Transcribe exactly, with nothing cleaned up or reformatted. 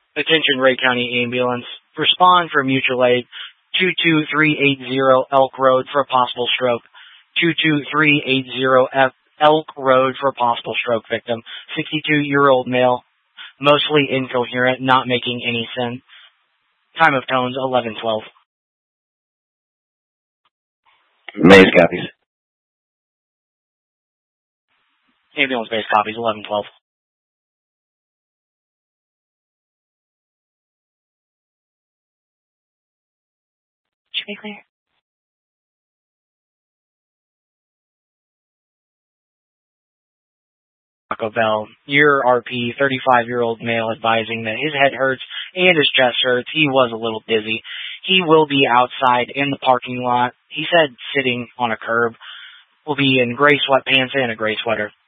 Attention Ray County Ambulance. Respond for mutual aid. two two three eight zero Elk Road for a possible stroke. two two three eight zero Elk Road for a possible stroke victim. sixty-two-year-old male. Mostly incoherent, not making any sense. Time of tones, eleven twelve. Maze copies. Ambulance base copies, eleven twelve. Should be clear. Taco Bell. Your R P, thirty-five-year-old male advising that his head hurts and his chest hurts. He was a little dizzy. He will be outside in the parking lot. He said sitting on a curb. Will be in gray sweatpants and a gray sweater.